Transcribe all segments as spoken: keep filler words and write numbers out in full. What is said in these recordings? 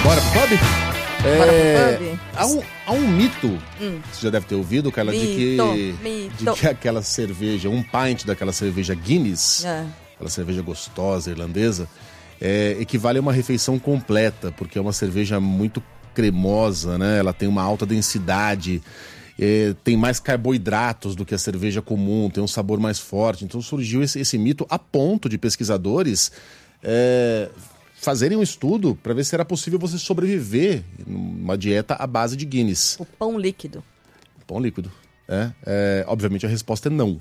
Bora pro pub? Bora É, pro pub? há, um, há um mito, Hum. você já deve ter ouvido, Carla, de que, Mito, mito. de que aquela cerveja, um pint daquela cerveja Guinness, É. aquela cerveja gostosa irlandesa, é, equivale a uma refeição completa, porque é uma cerveja muito cremosa, né? Ela tem uma alta densidade, é, tem mais carboidratos do que a cerveja comum, tem um sabor mais forte. Então surgiu esse, esse mito a ponto de pesquisadores é, fazerem um estudo para ver se era possível você sobreviver numa dieta à base de Guinness. O pão líquido. Pão líquido. É, é, obviamente a resposta é não.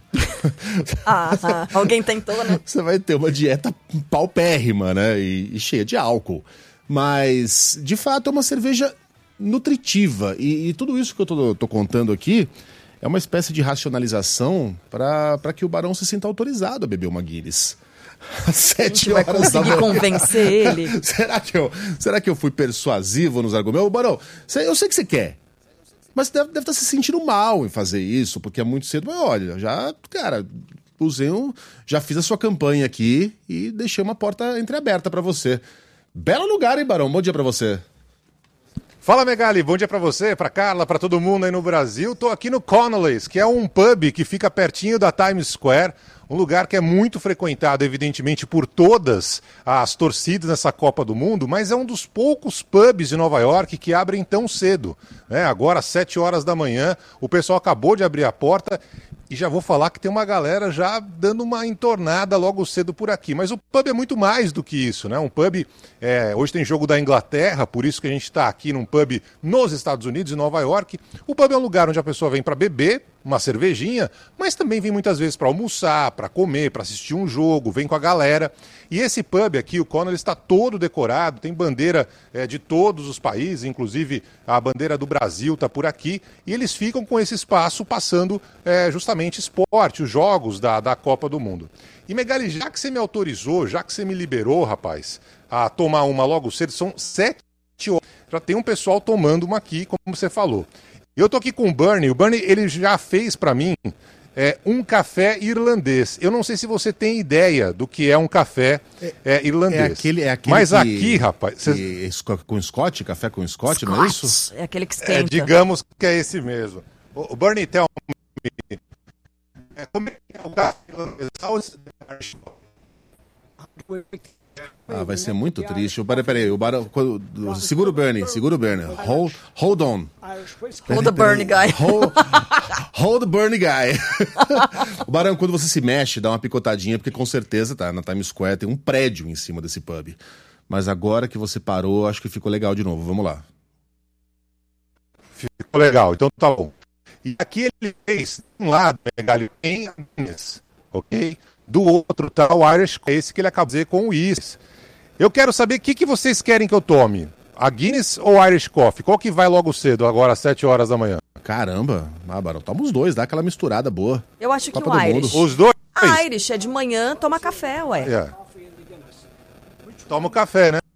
Ah, ah, alguém tentou, né? Você vai ter uma dieta paupérrima, né? E, e cheia de álcool. Mas, de fato, é uma cerveja nutritiva. E, e tudo isso que eu tô, tô contando aqui é uma espécie de racionalização para que o Barão se sinta autorizado a beber uma Guinness. Às sete vai horas da conseguir manhã. convencer ele. será, que eu, será que eu fui persuasivo nos argumentos? Ô, Barão, cê- eu sei que você quer. Mas deve, deve estar se sentindo mal em fazer isso, porque é muito cedo. Mas olha, já, cara, usei um, já fiz a sua campanha aqui e deixei uma porta entreaberta pra você. Belo lugar, hein, Barão? Bom dia pra você. Fala, Megali, bom dia pra você, pra Carla, pra todo mundo aí no Brasil. Tô aqui no Connolly's, que é um pub que fica pertinho da Times Square, um lugar que é muito frequentado, evidentemente, por todas as torcidas nessa Copa do Mundo, mas é um dos poucos pubs de Nova York que abrem tão cedo, né? Agora, às sete horas da manhã, o pessoal acabou de abrir a porta e já vou falar que tem uma galera já dando uma entornada logo cedo por aqui. Mas o pub é muito mais do que isso, né? Um pub, é, hoje tem jogo da Inglaterra, por isso que a gente está aqui num pub nos Estados Unidos, em Nova York. O pub é um lugar onde a pessoa vem para beber uma cervejinha, mas também vem muitas vezes para almoçar, para comer, para assistir um jogo, vem com a galera. E esse pub aqui, o Connolly, está todo decorado, tem bandeira é, de todos os países, inclusive a bandeira do Brasil está por aqui, e eles ficam com esse espaço passando é, justamente esporte, os jogos da, da Copa do Mundo. E Megali, já que você me autorizou, já que você me liberou, rapaz, a tomar uma logo cedo, são sete horas, já tem um pessoal tomando uma aqui, como você falou. Eu tô aqui com o Bernie, o Bernie ele já fez para mim é, um café irlandês. Eu não sei se você tem ideia do que é um café é, irlandês. É aquele, é aquele Mas que, aqui, rapaz... que Cês... com Scott, café com Scott, não é isso? É aquele que esquenta. É, digamos que é esse mesmo. O, o Bernie, tell me, é, como é que é o café irlandês? How is Ah, vai ser muito triste. Peraí, peraí, o Barão... quando- Segura o Bernie, segura o Bernie. Hold, hold on. Hold the Bernie guy. Hold, hold the Bernie guy. O Barão, quando você se mexe, dá uma picotadinha, porque com certeza, tá, na Times Square tem um prédio em cima desse pub. Mas agora que você parou, acho que ficou legal de novo. Vamos lá. Ficou legal, então tá bom. E aqui ele fez, de um lado, Megali, em Guinness, ok? Do outro tá o Irish, é esse que ele acabou de dizer com o Is. Eu quero saber o que, que vocês querem que eu tome. A Guinness ou o Irish Coffee? Qual que vai logo cedo, agora às sete horas da manhã? Caramba, ah, Barão, toma os dois, dá aquela misturada boa. Eu acho que Copa o do Mundo. Irish. Os dois? A Irish é de manhã, toma café, ué. É. Toma o café, né?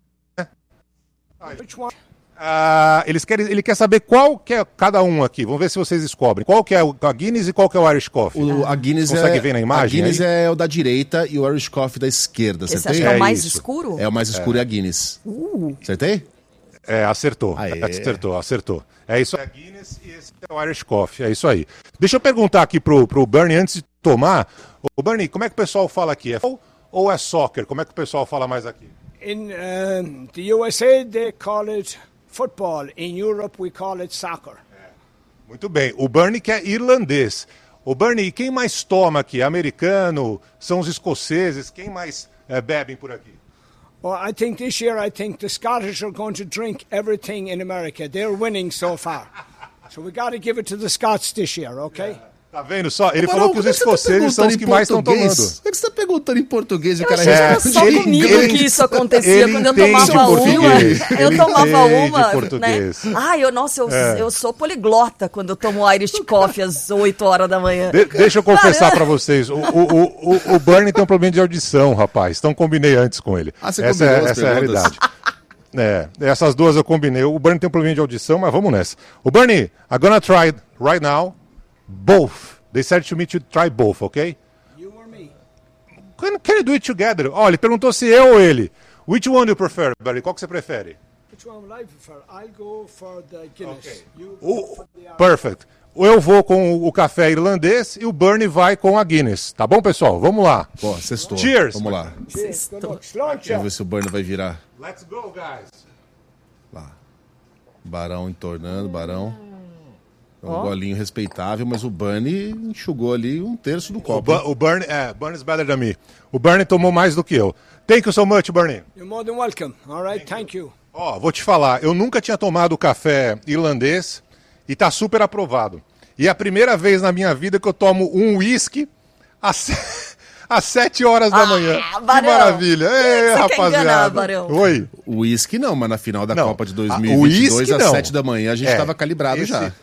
Ah, eles querem, ele quer saber qual que é cada um aqui. Vamos ver se vocês descobrem. Qual que é a Guinness e qual que é o Irish Coffee? O, a Guinness Consegue é, ver na imagem A Guinness aí? é o da direita e o Irish Coffee da esquerda, Esse acertei? acho que é o É mais isso. escuro? É o mais escuro é a Guinness. Uh. Acertei? É, acertou. Aê. Acertou, acertou. É isso aí. A Guinness e esse é o Irish Coffee. É isso aí. Deixa eu perguntar aqui pro, pro Bernie antes de tomar. Ô, Bernie, como é que o pessoal fala aqui? É futebol ou é soccer? Como é que o pessoal fala mais aqui? In um, the U S A, they call it football. In Europe, we call it soccer. Muito bem. O Bernie que é irlandês. Ô, Bernie, quem mais toma aqui? Americano? São os escoceses? Quem mais é, bebem por aqui? Well, I think this year, I think the Scottish are going to drink everything in America. They're winning so far. So we got to give it to the Scots this year, okay? Tá vendo só? Ele Barão, falou que os por você tá escoceses são os perguntando que em mais estão português? tomando. Por que você tá perguntando em português e o Eu cara achei que era responde só em comigo inglês? que isso acontecia. Ele Quando eu entende tomava uma, português. eu Ele tomava entende uma, português. né? Ah, eu, nossa, eu, É. eu sou poliglota quando eu tomo Irish Coffee às oito horas da manhã. De- deixa eu confessar pra vocês, o, o, o, o Bernie tem um problema de audição, rapaz. Então combinei antes com ele. Ah, você essa combinou é, as essa é a perguntas? realidade. É, essas duas eu combinei. O Bernie tem um problema de audição, mas vamos nessa. O Bernie, I'm gonna try right now both. They said to me to try both, okay? You or me? Can, can you do it together? Ó, ele perguntou se eu ou ele. Which one do you prefer, Bernie? Qual que você prefere? Which one will I prefer? I'll go for the Guinness. You O, go for the Irish. perfect. Eu vou com o café irlandês e o Bernie vai com a Guinness. Tá bom, pessoal? Vamos lá. Pô, sextou. Cheers. Vamos lá. Cheers. Good luck. Launch Vamos ver se o Bernie vai virar. Let's go, guys. Lá. Barão entornando, Barão. É um golinho respeitável, mas o Bernie enxugou ali um terço do O, copo. Bu- o Bernie, é, Bernie's better than me. O Bernie tomou mais do que eu. Thank you so much, Bernie. You're more than welcome. All right, thank you. Ó, vou te falar, eu nunca tinha tomado café irlandês e tá super aprovado. E é a primeira vez na minha vida que eu tomo um whisky às, às sete horas da Ah, manhã. Barão. Que maravilha. Ei, Você quer rapaziada. enganar, Barão? Oi. O uísque não, mas na final da Não. Copa de Ah, dois o mil e vinte e dois, uísque às não. sete da manhã, a gente É, estava calibrado esse- já.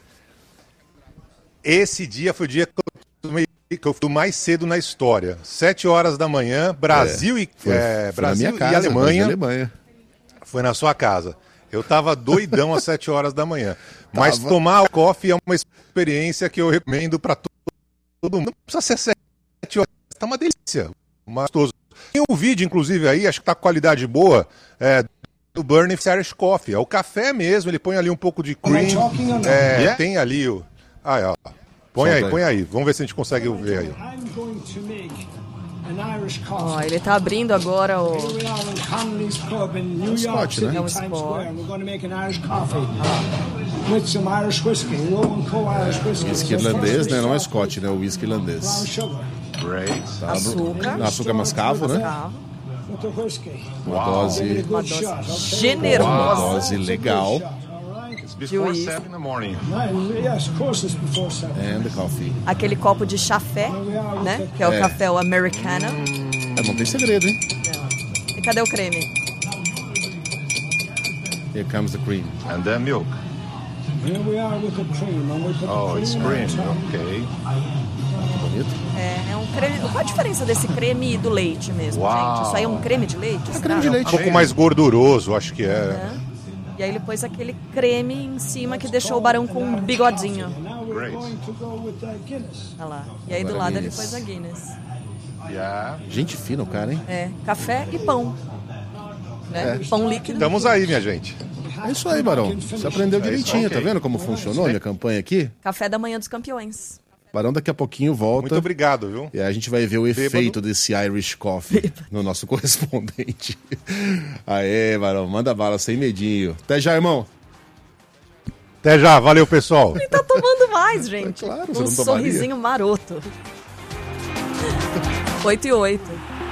Esse dia foi o dia que eu tomei, que eu fui mais cedo na história. Sete horas da manhã, Brasil, e, Foi, é, foi na Brasil minha casa, e Alemanha. Brasil e Alemanha. Foi na sua casa. Eu tava doidão às sete horas da manhã. Mas Tava. tomar o coffee é uma experiência que eu recomendo para todo mundo. Não precisa ser sete horas, tá uma delícia. Gostoso. Tem um vídeo, inclusive, aí, acho que tá com qualidade boa, é, do Bernie Irish Coffee. É o café mesmo, ele põe ali um pouco de cream. É, Yeah? tem ali o. Aí, ó. Põe Solta aí, aí. põe aí. Vamos ver se a gente consegue ver aí. I'm going to make an Irish Ó, coffee. ele tá abrindo agora o... Here we are in Connolly's Pub in New York Scotch, City, né? É um Times Scotch. Square. We're going to make an Irish coffee with some Irish whiskey, Rowan Co Irish whiskey. Whisky irlandês, né? Não é Scott, né? O whisky Brown irlandês. sugar Tá, Açúcar. Açúcar mascavo, né? Mascavo. with the whiskey. Uma dose, Good Uma dose shot, okay? uma generosa dose legal. All right. de uísque. in the morning. Nine, yes, of course it's before seven. And the coffee. Aquele copo de chafé, né? Que é o É. café o americano. É, não tem segredo, hein? E cadê o creme? Here comes the cream. And then milk. Here we are with the cream, and we put Oh, the it's cream cream. on top. Ok. Bonito. É, é um creme. Qual a diferença desse creme e do leite mesmo, Uau. gente? Isso aí é um creme de leite? será? creme de leite. Um pouco mais gorduroso, acho que é. É. E aí ele pôs aquele creme em cima que deixou o barão com um bigodinho. Now we're Great. going to go with the Guinness. Olha lá. E aí do Agora lado ele Guinness. pôs a Guinness. Yeah. Gente fina o cara, hein? É, café e pão. Né? Pão líquido. Estamos aí, minha gente. É isso aí, Barão. Você aprendeu direitinho, tá vendo como funcionou a minha campanha aqui? Café da manhã dos campeões. Barão daqui a pouquinho volta. Muito obrigado, viu? E aí a gente vai ver o efeito desse Irish Coffee no nosso correspondente. Aê, Barão, manda bala sem medinho. Até já, irmão. Até já, valeu, pessoal. Tá tomando mais, gente. É claro, você um não tomaria. sorrisinho maroto. oito e oito.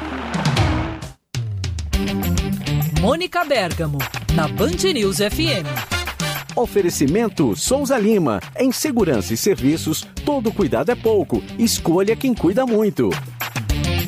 Mônica Bergamo, na Band News F M. Oferecimento Souza Lima. Em segurança e serviços, todo cuidado é pouco. Escolha quem cuida muito.